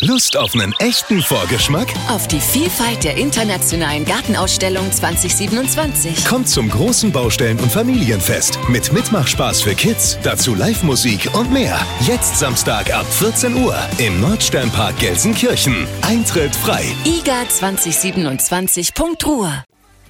Lust auf einen echten Vorgeschmack? Auf die Vielfalt der internationalen Gartenausstellung 2027. Kommt zum großen Baustellen- und Familienfest mit Mitmachspaß für Kids, dazu Live-Musik und mehr. Jetzt Samstag ab 14 Uhr im Nordsternpark Gelsenkirchen. Eintritt frei. iga2027.ruhr